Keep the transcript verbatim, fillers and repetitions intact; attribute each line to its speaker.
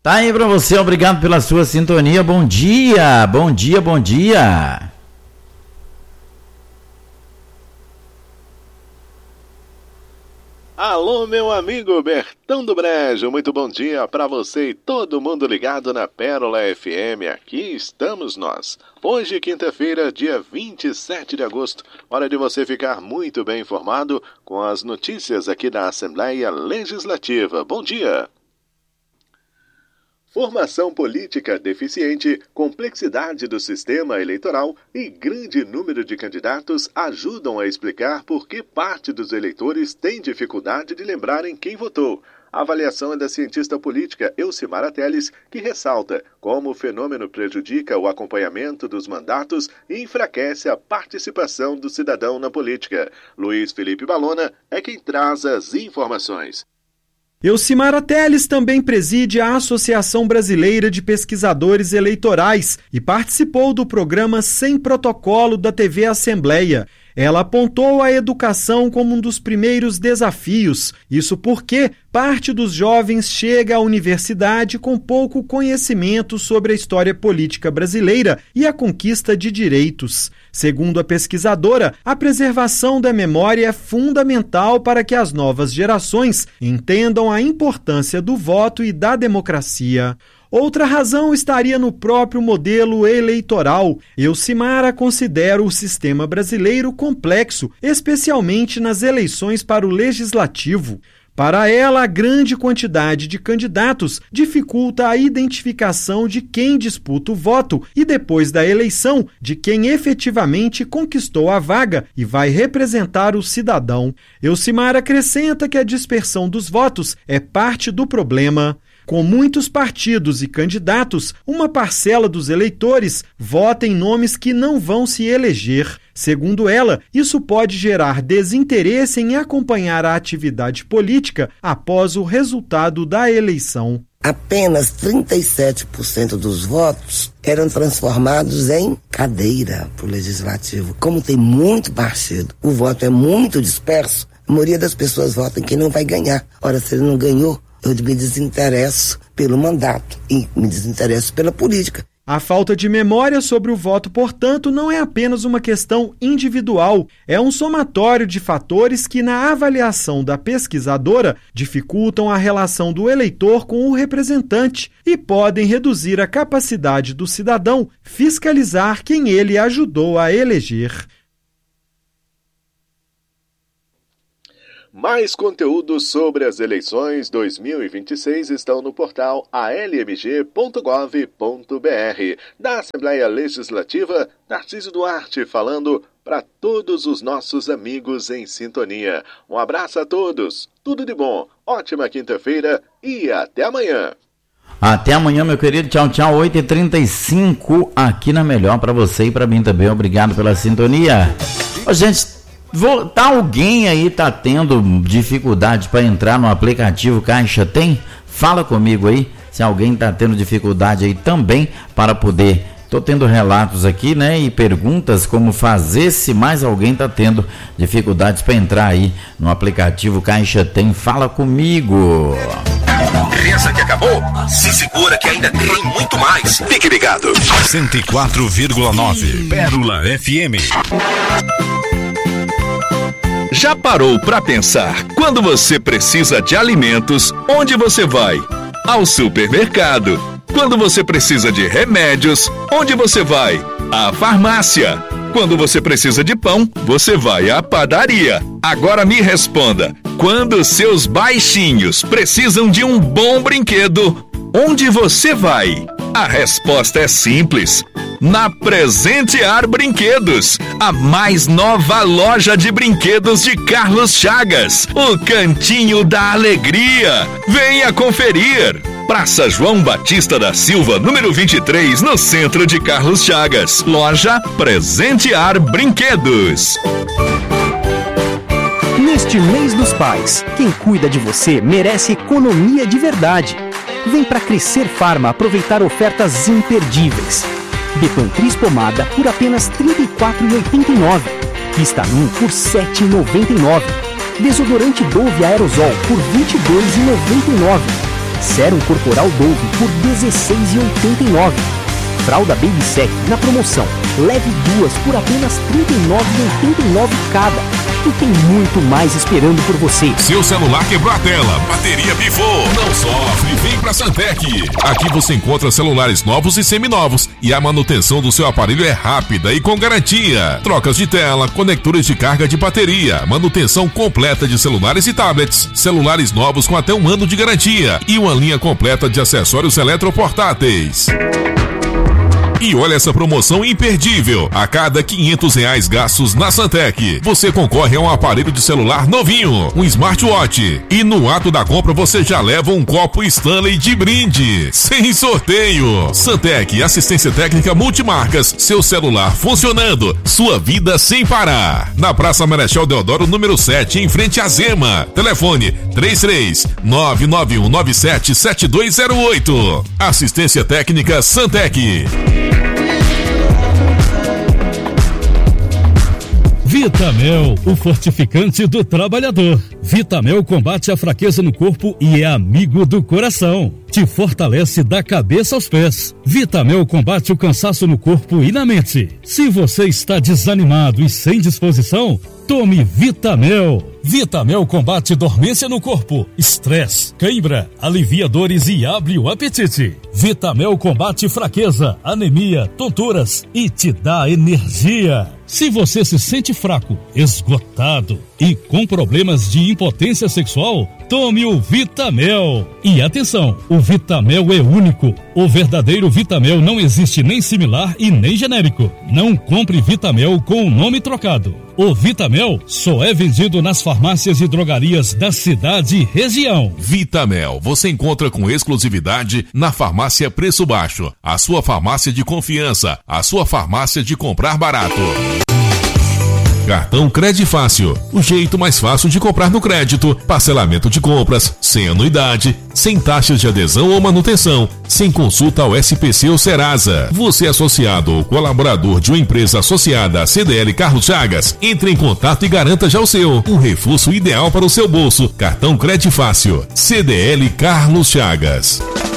Speaker 1: Tá aí pra você, obrigado pela sua sintonia. Bom dia, bom dia, bom dia.
Speaker 2: Alô, meu amigo Bertão do Brejo, muito bom dia para você e todo mundo ligado na Pérola F M. Aqui estamos nós. Hoje, quinta-feira, dia vinte e sete de agosto, hora de você ficar muito bem informado com as notícias aqui da Assembleia Legislativa. Bom dia! Formação política deficiente, complexidade do sistema eleitoral e grande número de candidatos ajudam a explicar por que parte dos eleitores tem dificuldade de lembrarem quem votou. A avaliação é da cientista política Elcimara Teles, que ressalta como o fenômeno prejudica o acompanhamento dos mandatos e enfraquece a participação do cidadão na política. Luiz Felipe Balona é quem traz as informações.
Speaker 3: Elcimara Teles também preside a Associação Brasileira de Pesquisadores Eleitorais e participou do programa Sem Protocolo da T V Assembleia. Ela apontou a educação como um dos primeiros desafios, isso porque parte dos jovens chega à universidade com pouco conhecimento sobre a história política brasileira e a conquista de direitos. Segundo a pesquisadora, a preservação da memória é fundamental para que as novas gerações entendam a importância do voto e da democracia. Outra razão estaria no próprio modelo eleitoral. Elcimara considera o sistema brasileiro complexo, especialmente nas eleições para o legislativo. Para ela, a grande quantidade de candidatos dificulta a identificação de quem disputa o voto e, depois da eleição, de quem efetivamente conquistou a vaga e vai representar o cidadão. Elcimara acrescenta que a dispersão dos votos é parte do problema. Com muitos partidos e candidatos, uma parcela dos eleitores vota em nomes que não vão se eleger. Segundo ela, isso pode gerar desinteresse em acompanhar a atividade política após o resultado da eleição.
Speaker 4: Apenas trinta e sete por cento dos votos eram transformados em cadeira para o legislativo. Como tem muito partido, o voto é muito disperso, a maioria das pessoas votam em quem não vai ganhar. Ora, se ele não ganhou, eu me desinteresso pelo mandato e me desinteresso pela política.
Speaker 3: A falta de memória sobre o voto, portanto, não é apenas uma questão individual, é um somatório de fatores que, na avaliação da pesquisadora, dificultam a relação do eleitor com o representante e podem reduzir a capacidade do cidadão fiscalizar quem ele ajudou a eleger.
Speaker 2: Mais conteúdos sobre as eleições dois mil e vinte e seis estão no portal a l m g ponto gov ponto b r. Da Assembleia Legislativa, Tarcísio Duarte falando para todos os nossos amigos em sintonia. Um abraço a todos, tudo de bom, ótima quinta-feira e até amanhã.
Speaker 1: Até amanhã, meu querido. Tchau, tchau. oito e trinta e cinco aqui na Melhor para você e para mim também. Obrigado pela sintonia. Ô, gente, Vou, tá alguém aí tá tendo dificuldade para entrar no aplicativo Caixa Tem? Fala comigo aí, se alguém tá tendo dificuldade aí também para poder. Tô tendo relatos aqui, né, e perguntas como fazer se mais alguém tá tendo dificuldades para entrar aí no aplicativo Caixa Tem. Fala comigo.
Speaker 5: Pensa que acabou? Se segura que ainda tem muito mais. Fique ligado.
Speaker 6: cento e quatro vírgula nove Pérola F M.
Speaker 5: Já parou para pensar, quando você precisa de alimentos, onde você vai? Ao supermercado. Quando você precisa de remédios, onde você vai? À farmácia. Quando você precisa de pão, você vai à padaria. Agora me responda, quando seus baixinhos precisam de um bom brinquedo, onde você vai? A resposta é simples. Na Presentear Brinquedos, a mais nova loja de brinquedos de Carlos Chagas, o Cantinho da Alegria. Venha conferir. Praça João Batista da Silva, número vinte e três, no centro de Carlos Chagas. Loja Presentear Brinquedos.
Speaker 7: Neste mês dos pais, quem cuida de você merece economia de verdade. Vem para Crescer Farma aproveitar ofertas imperdíveis. Bepantris pomada por apenas trinta e quatro reais e oitenta e nove centavos. Histamin por sete reais e noventa e nove centavos. Desodorante Dove Aerosol por vinte e dois reais e noventa e nove centavos. Sérum Corporal Dove por dezesseis reais e oitenta e nove centavos. Fralda Baby Sec na promoção. Leve duas por apenas trinta e nove reais e oitenta e nove centavos cada. E tem muito mais esperando por você.
Speaker 6: Seu celular quebrou a tela, bateria pifou, não sofre, vem pra Santec. Aqui você encontra celulares novos e seminovos e a manutenção do seu aparelho é rápida e com garantia. Trocas de tela, conectores de carga de bateria, manutenção completa de celulares e tablets, celulares novos com até um ano de garantia e uma linha completa de acessórios eletroportáteis. E olha essa promoção imperdível. A cada quinhentos reais gastos na Santec, você concorre a um aparelho de celular novinho, um smartwatch. E no ato da compra você já leva um copo Stanley de brinde, sem sorteio. Santec, assistência técnica multimarcas, seu celular funcionando, sua vida sem parar. Na Praça Marechal Deodoro, número sete, em frente à Zema. Telefone três três nove nove um nove sete sete dois zero oito. Assistência técnica Santec.
Speaker 8: Vitamel, o fortificante do trabalhador. Vitamel combate a fraqueza no corpo e é amigo do coração. Te fortalece da cabeça aos pés. Vitamel combate o cansaço no corpo e na mente. Se você está desanimado e sem disposição, tome Vitamel. Vitamel combate dormência no corpo, estresse, cãibra, alivia dores e abre o apetite. Vitamel combate fraqueza, anemia, tonturas e te dá energia. Se você se sente fraco, esgotado e com problemas de impotência sexual, tome o Vitamel. E atenção, o Vitamel é único. O verdadeiro Vitamel não existe nem similar e nem genérico. Não compre Vitamel com o nome trocado. O Vitamel só é vendido nas farmácias e drogarias da cidade e região.
Speaker 6: Vitamel, você encontra com exclusividade na Farmácia Preço Baixo, a sua farmácia de confiança, a sua farmácia de comprar barato. Cartão Credifácil, o jeito mais fácil de comprar no crédito, parcelamento de compras, sem anuidade, sem taxas de adesão ou manutenção, sem consulta ao S P C ou Serasa. Você associado ou colaborador de uma empresa associada à C D L Carlos Chagas, entre em contato e garanta já o seu, um reforço ideal para o seu bolso. Cartão Credifácil, C D L Carlos Chagas.